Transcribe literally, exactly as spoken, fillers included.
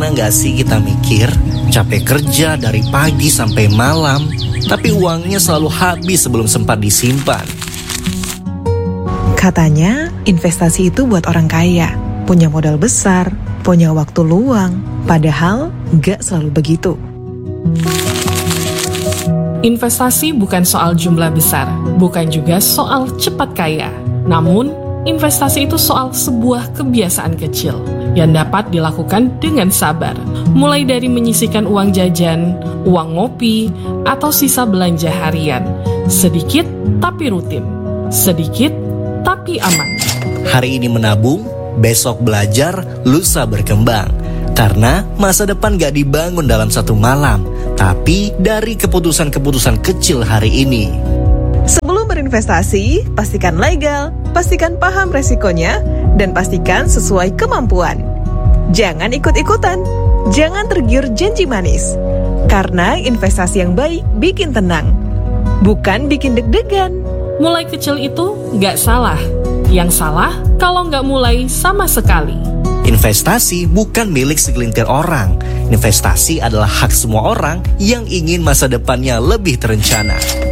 Pernah nggak sih kita mikir, capek kerja dari pagi sampai malam, tapi uangnya selalu habis sebelum sempat disimpan? Katanya investasi itu buat orang kaya, punya modal besar, punya waktu luang, padahal nggak selalu begitu. Investasi bukan soal jumlah besar, bukan juga soal cepat kaya. Namun, investasi itu soal sebuah kebiasaan kecil yang dapat dilakukan dengan sabar. Mulai dari menyisihkan uang jajan, uang ngopi, atau sisa belanja harian. Sedikit tapi rutin, sedikit tapi aman. Hari ini menabung, besok belajar, lusa berkembang. Karena masa depan gak dibangun dalam satu malam, tapi dari keputusan-keputusan kecil hari ini. Sebelum berinvestasi, pastikan legal, pastikan paham resikonya, dan pastikan sesuai kemampuan. Jangan ikut-ikutan, jangan tergiur janji manis. Karena investasi yang baik bikin tenang, bukan bikin deg-degan. Mulai kecil itu nggak salah. Yang salah kalau nggak mulai sama sekali. Investasi bukan milik segelintir orang. Investasi adalah hak semua orang yang ingin masa depannya lebih terencana.